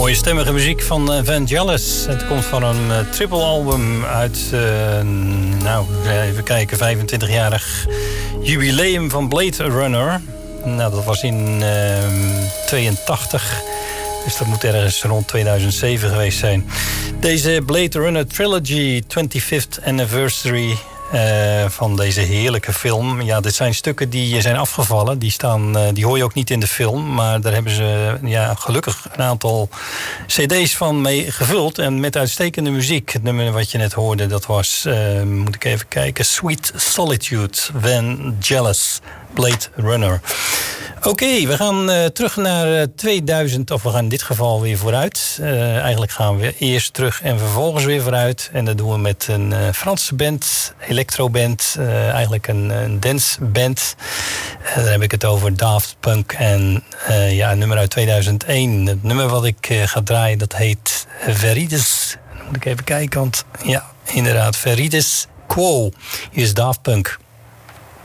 Mooie stemmige muziek van Vangelis. Het komt van een triple album uit, even kijken, 25-jarig jubileum van Blade Runner. Nou, dat was in 82. Dus dat moet ergens rond 2007 geweest zijn. Deze Blade Runner Trilogy, 25th Anniversary van deze heerlijke film. Ja, dit zijn stukken die zijn afgevallen. Die hoor je ook niet in de film. Maar daar hebben ze gelukkig een aantal cd's van mee gevuld. En met uitstekende muziek. Het nummer wat je net hoorde, dat was, moet ik even kijken, Sweet Solitude, Vangelis, Blade Runner. Oké, we gaan terug naar 2000, of we gaan in dit geval weer vooruit. Eigenlijk gaan we eerst terug en vervolgens weer vooruit. En dat doen we met een Franse band, electroband, eigenlijk een danceband. Daar heb ik het over Daft Punk en een nummer uit 2001. Het nummer wat ik ga draaien, dat heet Veritas. Dan moet ik even kijken, want ja, inderdaad, Veritas Quo. Hier is Daft Punk.